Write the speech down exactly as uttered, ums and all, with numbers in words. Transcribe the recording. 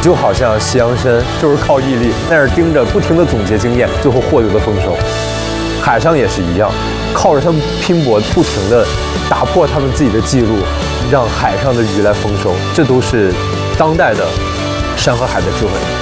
就好像西洋参就是靠毅力，在那儿盯着，不停地总结经验，最后获得的丰收。海上也是一样，靠着他们拼搏，不停地打破他们自己的记录，让海上的鱼来丰收。这都是当代的山和海的智慧。